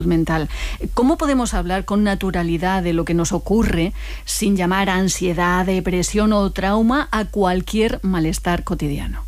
mental. ¿Cómo podemos hablar con naturalidad de lo que nos ocurre sin llamar a ansiedad, depresión o trauma a cualquier malestar cotidiano?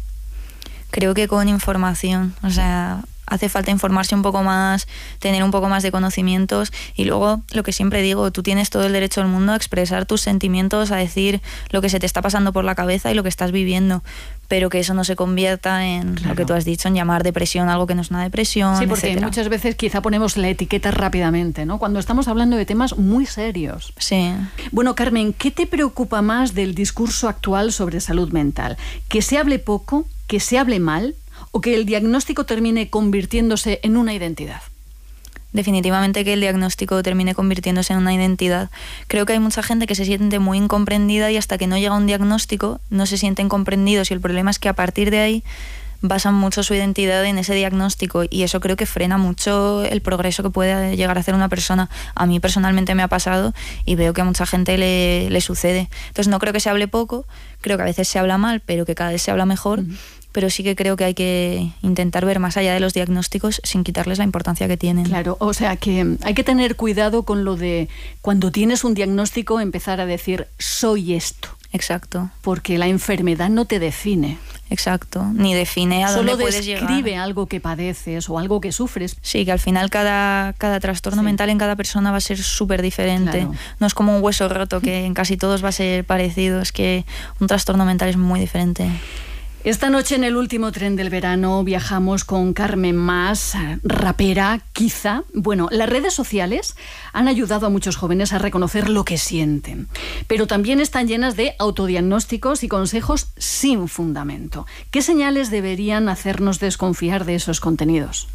Creo que con información, o sea, hace falta informarse un poco más, tener un poco más de conocimientos y luego, lo que siempre digo, tú tienes todo el derecho del mundo a expresar tus sentimientos, a decir lo que se te está pasando por la cabeza y lo que estás viviendo, pero que eso no se convierta en lo que tú has dicho, en llamar depresión algo que no es una depresión, sí, porque etcétera. Muchas veces quizá ponemos la etiqueta rápidamente, ¿no? Cuando estamos hablando de temas muy serios. Sí. Bueno, Carmen, ¿qué te preocupa más del discurso actual sobre salud mental? ¿Que se hable poco? ¿Que se hable mal? ¿O que el diagnóstico termine convirtiéndose en una identidad? Definitivamente que el diagnóstico termine convirtiéndose en una identidad. Creo que hay mucha gente que se siente muy incomprendida y hasta que no llega un diagnóstico no se sienten comprendidos, y el problema es que a partir de ahí basan mucho su identidad en ese diagnóstico y eso creo que frena mucho el progreso que puede llegar a hacer una persona. A mí personalmente me ha pasado y veo que a mucha gente le sucede. Entonces no creo que se hable poco, creo que a veces se habla mal, pero que cada vez se habla mejor. Pero sí que creo que hay que intentar ver más allá de los diagnósticos sin quitarles la importancia que tienen. Claro, o sea que hay que tener cuidado con lo de cuando tienes un diagnóstico empezar a decir soy esto. Exacto. Porque la enfermedad no te define. Exacto, ni define a dónde puedes llegar. Solo describe algo que padeces o algo que sufres. Sí, que al final cada trastorno mental en cada persona va a ser súper diferente. Claro. No es como un hueso roto que en casi todos va a ser parecido, es que un trastorno mental es muy diferente. Esta noche en el último tren del verano viajamos con Carmen Mas, rapera, quizá. Bueno, las redes sociales han ayudado a muchos jóvenes a reconocer lo que sienten, pero también están llenas de autodiagnósticos y consejos sin fundamento. ¿Qué señales deberían hacernos desconfiar de esos contenidos?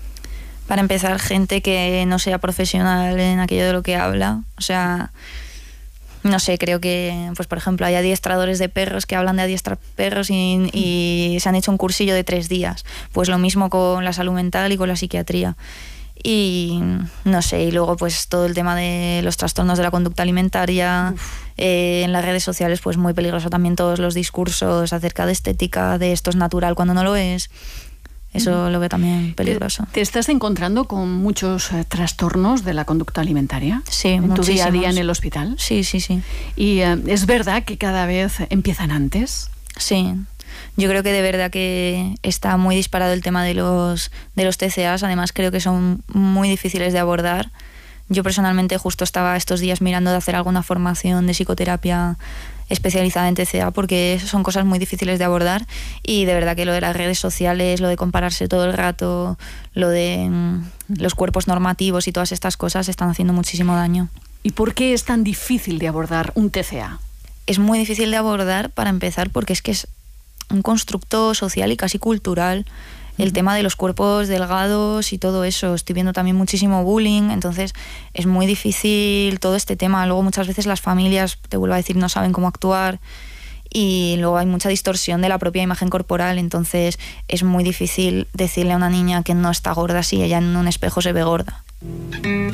Para empezar, gente que no sea profesional en aquello de lo que habla, o sea... No sé, creo que, pues por ejemplo, hay adiestradores de perros que hablan de adiestrar perros y se han hecho un cursillo de 3 días. Pues lo mismo con la salud mental y con la psiquiatría. Y no sé, y luego pues todo el tema de los trastornos de la conducta alimentaria, en las redes sociales pues muy peligroso también todos los discursos acerca de estética, de esto es natural cuando no lo es. Eso lo veo también peligroso. ¿Te estás encontrando con muchos trastornos de la conducta alimentaria? Sí, ¿En muchísimos. tu día a día en el hospital? Sí, sí, sí. ¿Y es verdad que cada vez empiezan antes? Sí. Yo creo que de verdad que está muy disparado el tema de los TCAs. Además creo que son muy difíciles de abordar. Yo personalmente justo estaba estos días mirando de hacer alguna formación de psicoterapia especializada en TCA porque son cosas muy difíciles de abordar y de verdad que lo de las redes sociales, lo de compararse todo el rato, lo de los cuerpos normativos y todas estas cosas están haciendo muchísimo daño. ¿Y por qué es tan difícil de abordar un TCA? Es muy difícil de abordar para empezar porque es que es un constructo social y casi cultural. El tema de los cuerpos delgados y todo eso. Estoy viendo también muchísimo bullying, entonces es muy difícil todo este tema. Luego muchas veces las familias, te vuelvo a decir, no saben cómo actuar y luego hay mucha distorsión de la propia imagen corporal, entonces es muy difícil decirle a una niña que no está gorda si ella en un espejo se ve gorda.